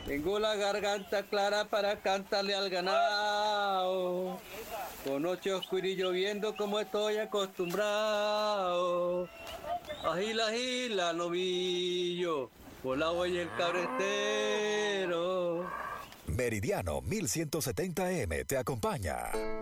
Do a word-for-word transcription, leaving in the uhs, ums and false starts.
Tengo la garganta clara para cantarle al ganado. Con noche oscura y lloviendo como estoy acostumbrado. Agila, agila, novillo, por la y el cabretero. Meridiano mil ciento setenta M te acompaña.